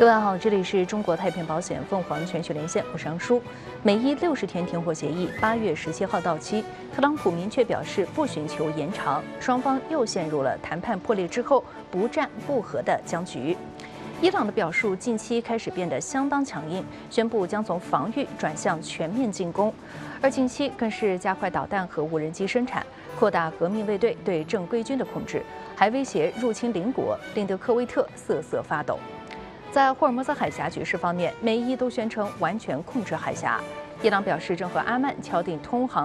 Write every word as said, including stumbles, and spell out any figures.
各位好，这里是中国太平保险凤凰全球连线，我是杨舒。美伊六十天停火协议八月十七号到期，特朗普明确表示不寻求延长，双方又陷入了谈判破裂之后不战不和的僵局。伊朗的表述近期开始变得相当强硬，宣布将从防御转向全面进攻，而近期更是加快导弹和无人机生产，扩大革命卫队对正规军的控制，还威胁入侵邻国，令得科威特瑟瑟发抖。在霍尔木兹海峡局势方面，美伊都宣称完全控制海峡。伊朗表示正和阿曼敲定通航